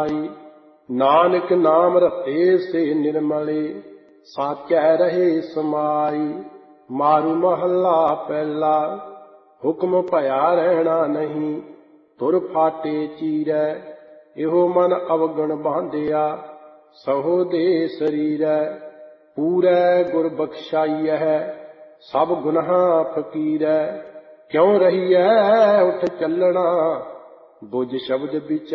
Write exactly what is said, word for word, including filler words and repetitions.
समाई। नानक नाम रते से निर्मले साचै रहे समाई। मारू महला पहला हुक्म भया रहना नहीं। तुर फाटे चीरै इहो मन अवगण बांधिया। सहो दे शरीरै पूरै गुर बख्शाई है। सब गुनाह फकीरै क्यों रही है उठ चलना। बुझ शब्द विचार